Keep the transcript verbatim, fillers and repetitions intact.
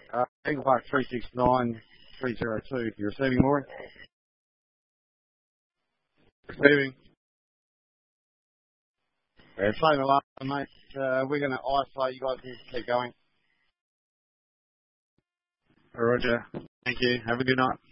Uh, Eagle Park three six nine three zero two. You receiving, Maury? Receiving. Yeah, same alarm, mate. Uh, we're going to isolate. You guys can keep going. Roger. Thank you. Have a good night.